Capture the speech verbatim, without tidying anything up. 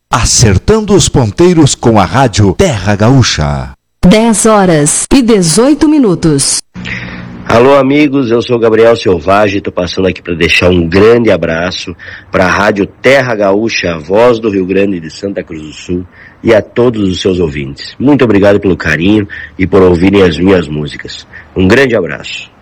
Acertando os ponteiros com a rádio Terra Gaúcha. dez horas e dezoito minutos. Alô amigos, eu sou o Gabriel Selvagem, estou passando aqui para deixar um grande abraço para a rádio Terra Gaúcha, a voz do Rio Grande de Santa Cruz do Sul, e a todos os seus ouvintes. Muito obrigado pelo carinho e por ouvirem as minhas músicas. Um grande abraço.